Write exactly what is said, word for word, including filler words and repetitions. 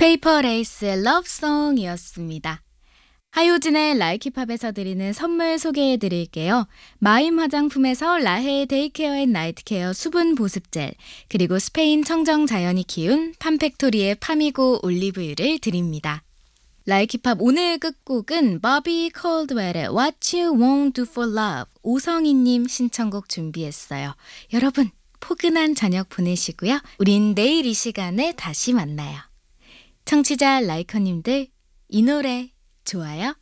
페이퍼레이스의 러브송이었습니다. 하효진의 라이키팝에서 드리는 선물 소개해 드릴게요. 마임 화장품에서 라헤 데이케어 앤 나이트케어 수분 보습젤, 그리고 스페인 청정 자연이 키운 팜팩토리의 파미고 올리브유를 드립니다. 라이키팝 오늘 끝곡은 버비 콜드웰의 What You Won't Do For Love 오성희님 신청곡 준비했어요. 여러분 포근한 저녁 보내시고요. 우린 내일 이 시간에 다시 만나요. 청취자 라이커님들 이 노래 좋아요?